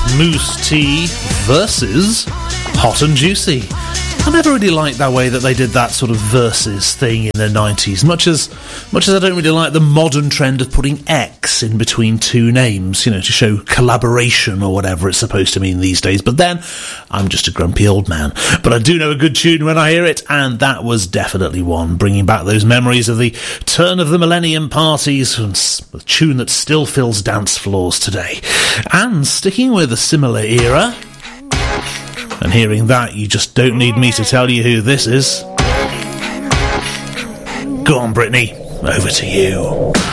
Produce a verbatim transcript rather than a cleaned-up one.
Mousse T versus Hot and Juicy. I never really liked that way that they did that sort of versus thing in the nineties, much as much as I don't really like the modern trend of putting X in between two names, you know, to show collaboration or whatever it's supposed to mean these days. But then, I'm just a grumpy old man. But I do know a good tune when I hear it, and that was definitely one, bringing back those memories of the turn of the millennium parties, a tune that still fills dance floors today. And sticking with a similar era, and hearing that, you just don't need me to tell you who this is. Go on, Brittany, over to you.